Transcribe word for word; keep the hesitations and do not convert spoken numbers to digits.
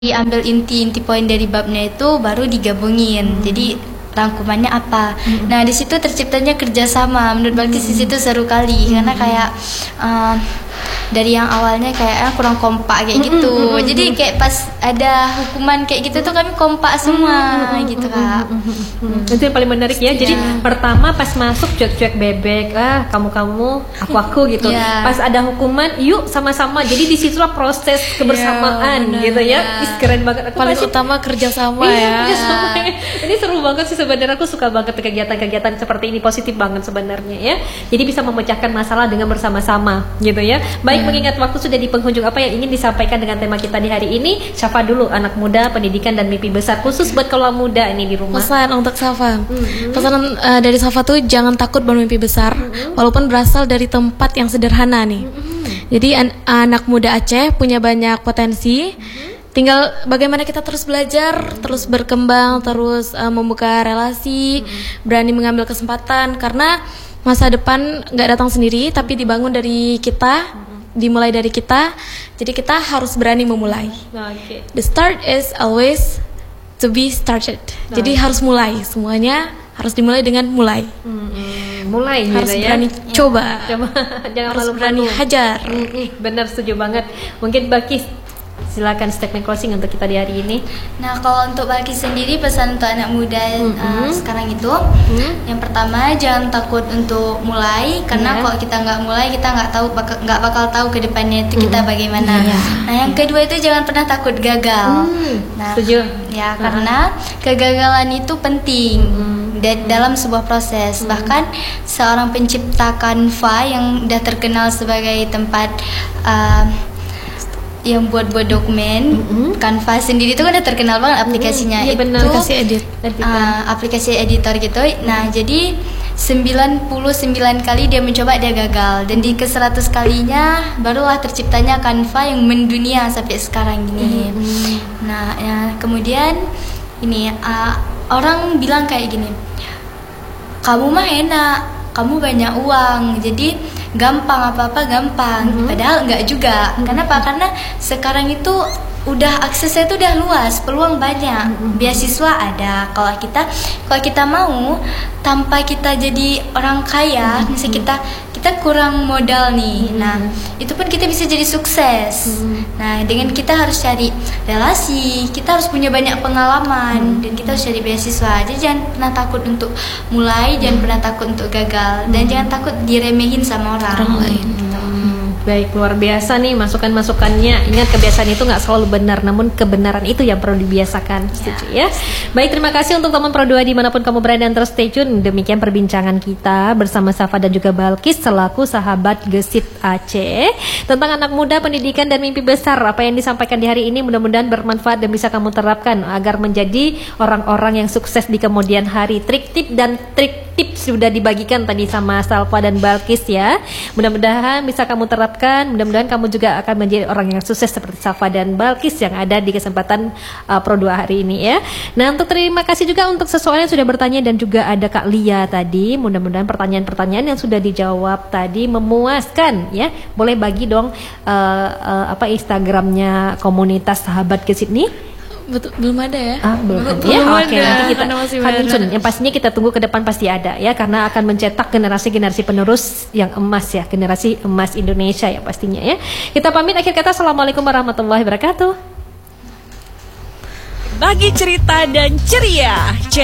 diambil inti-inti poin dari babnya itu baru digabungin. Hmm. Jadi rangkumannya apa? Hmm. Nah di situ terciptanya kerjasama. Menurut Balkis di situ seru kali hmm. karena kayak uh, dari yang awalnya kayak kurang kompak kayak gitu. Mm, mm, Jadi kayak pas ada hukuman kayak gitu tuh kami kompak semua mm, gitu Kak. Mm, mm, mm. Itu yang paling menarik ya. Jadi yeah. pertama pas masuk cuek-cuek bebek, ah kamu-kamu, aku-aku gitu. Yeah. Pas ada hukuman, yuk sama-sama. Jadi disitulah proses kebersamaan yeah, gitu ya. Yeah. Ih, keren banget. Aku paling masih, utama kerjasama iya, ya. Kerjasama. Ini seru banget sih sebenarnya. Aku suka banget kegiatan-kegiatan seperti ini, positif banget sebenarnya ya. Jadi bisa memecahkan masalah dengan bersama-sama gitu ya. Baik. Mengingat waktu sudah di penghujung, apa yang ingin disampaikan dengan tema kita di hari ini? Syafa dulu, anak muda, pendidikan dan mimpi besar khusus buat kalau muda ini di rumah. Pesan untuk Syafa. Mm-hmm. Pesan uh, dari Syafa tuh jangan takut bermimpi besar, mm-hmm. walaupun berasal dari tempat yang sederhana nih. Mm-hmm. Jadi an- anak muda Aceh punya banyak potensi. Mm-hmm. Tinggal bagaimana kita terus belajar, mm-hmm. terus berkembang, terus uh, membuka relasi, mm-hmm. berani mengambil kesempatan karena masa depan nggak datang sendiri, tapi dibangun dari kita. Mm-hmm. Dimulai dari kita, jadi kita harus berani memulai. Okay. The start is always to be started. No. Jadi harus mulai, semuanya harus dimulai dengan mulai. Hmm, mulai harus gitu berani ya. coba. Coba jangan harus malu berani hajar. Hmm, benar, setuju banget. Mungkin Balkis, silakan statement closing untuk kita di hari ini. Nah kalau untuk Balkis sendiri pesan untuk anak muda mm-hmm. uh, sekarang itu mm-hmm. yang pertama jangan takut untuk mulai karena yeah. kalau kita nggak mulai kita nggak tahu nggak bakal tahu ke depannya itu mm-hmm. kita bagaimana. Yeah. Nah yang kedua itu jangan pernah takut gagal. Mm. Nah setuju. Ya uh-huh. karena kegagalan itu penting. Mm-hmm. Da- dalam sebuah proses. Mm-hmm. Bahkan seorang pencipta Canva yang udah terkenal sebagai tempat uh, yang buat-buat dokumen, mm-hmm. Canva sendiri itu kan udah terkenal banget aplikasinya. Mm-hmm. Ya, itu benar. Aplikasi edit, uh, aplikasi editor gitu. Nah jadi sembilan puluh sembilan kali dia mencoba dia gagal dan di ke seratus kalinya barulah terciptanya Canva yang mendunia sampai sekarang gini. Mm-hmm. Nah ya, kemudian ini uh, orang bilang kayak gini, kamu mah enak, kamu banyak uang, jadi gampang apa-apa gampang. Mm-hmm. Padahal enggak juga. Mm-hmm. Kenapa? Karena sekarang itu udah aksesnya itu udah luas, peluang banyak. Mm-hmm. Beasiswa ada. Kalau kita kalau kita mau tanpa kita jadi orang kaya, mm-hmm. misalnya kita kita kurang modal nih. Mm-hmm. Nah, itu pun kita bisa jadi sukses. Mm-hmm. Nah, dengan kita harus cari relasi, kita harus punya banyak pengalaman, mm-hmm. dan kita harus cari beasiswa. Jadi jangan pernah takut untuk mulai, mm-hmm. jangan pernah takut untuk gagal, mm-hmm. dan jangan takut diremehin sama orang, orang lain. Gitu. Baik, luar biasa nih masukan-masukannya. Ingat, kebiasaan itu nggak selalu benar, namun kebenaran itu yang perlu dibiasakan. Setuju ya? Baik, terima kasih untuk teman Pro dua dimanapun kamu berada dan terus stay tune. Demikian perbincangan kita bersama Syafa dan juga Balkis selaku sahabat Gesit Aceh tentang anak muda, pendidikan dan mimpi besar. Apa yang disampaikan di hari ini mudah-mudahan bermanfaat dan bisa kamu terapkan agar menjadi orang-orang yang sukses di kemudian hari. Trik-tip dan trik tips sudah dibagikan tadi sama Syafa dan Balkis ya. Mudah-mudahan bisa kamu terapkan. Mudah-mudahan kamu juga akan menjadi orang yang sukses seperti Syafa dan Balkis yang ada di kesempatan uh, Pro dua hari ini ya. Nah, untuk terima kasih juga untuk seseorang yang sudah bertanya dan juga ada Kak Lia tadi. Mudah-mudahan pertanyaan-pertanyaan yang sudah dijawab tadi memuaskan ya. Boleh bagi dong uh, uh, apa Instagramnya komunitas Sahabat Gesit nih? Betul, belum ada ya? Ah, belum, belum ya. ada. Oke, nanti kita Hancun. Yang pastinya kita tunggu ke depan pasti ada ya, karena akan mencetak generasi-generasi penerus yang emas ya, generasi emas Indonesia ya pastinya ya. Kita pamit akhir kata, assalamualaikum warahmatullahi wabarakatuh. Bagi cerita dan ceria.